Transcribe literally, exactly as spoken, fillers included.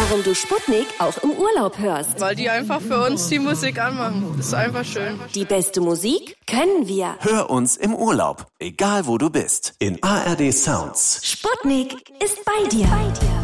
warum du Sputnik auch im Urlaub hörst. Weil die einfach für uns die Musik anmachen. Das ist einfach schön. Die beste Musik können wir. Hör uns im Urlaub, egal wo du bist, in A R D Sounds. Sputnik ist bei dir. Bei dir.